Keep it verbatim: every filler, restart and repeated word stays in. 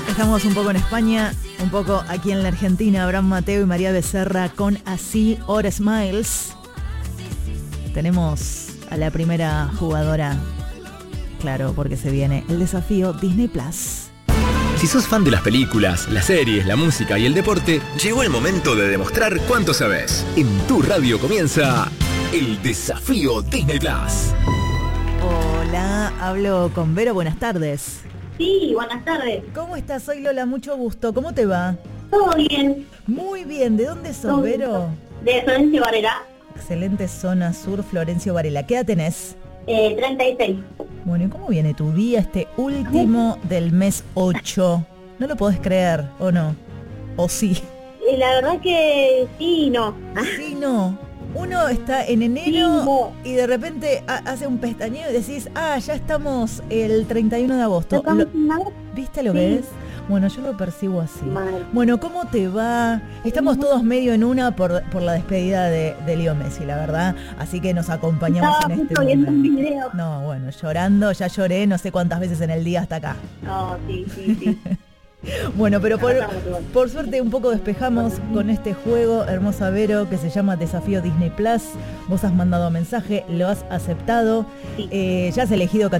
Estamos un poco en España, un poco aquí en la Argentina. Abraham Mateo y María Becerra con Así or Smiles. Tenemos a la primera jugadora, claro, porque se viene el desafío Disney Plus. Si sos fan de las películas, las series, la música y el deporte, llegó el momento de demostrar cuánto sabes. En tu radio comienza el desafío Disney Plus. Hola, hablo con Vero, buenas tardes. Sí, buenas tardes. ¿Cómo estás? Soy Lola, mucho gusto. ¿Cómo te va? Todo bien. Muy bien. ¿De dónde sos, Todo Vero? De Florencio Varela. Excelente zona sur, Florencio Varela. ¿Qué edad tenés? Eh, treinta y seis. Bueno, ¿y cómo viene tu día este último del mes ocho? No lo podés creer, ¿o no? ¿O sí? Eh, la verdad que sí y no. Sí, no. Uno está en enero Sí, no. y de repente ha- hace un pestañeo y decís, ah, ya estamos el treinta y uno de agosto. ¿No Lo- estamos en nada? ¿Viste lo Sí. que es? Bueno, yo lo percibo así. Mal. Bueno, ¿cómo te va? Estamos todos medio en una por, por la despedida de, de Leo Messi, la verdad. Así que nos acompañamos Estaba en este justo viendo un momento. video. No, bueno, llorando, ya lloré no sé cuántas veces en el día hasta acá. No, sí, sí, sí. Bueno, pero por, Pasamos igual. por suerte un poco despejamos con este juego, hermosa Vero, que se llama Desafío Disney Plus. Vos has mandado mensaje, lo has aceptado. Sí. Eh, ya has elegido